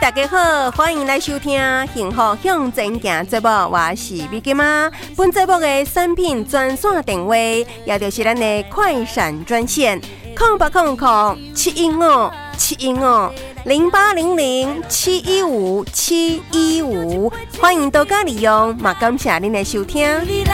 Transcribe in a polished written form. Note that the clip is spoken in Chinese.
大家好，欢迎来收听《幸福向前行》节目，我是美金妈。本节目的产品专线电话，也就是咱的快闪专线，0800-715-715-0800-715-715，欢迎大家利用，嘛感谢您的收听。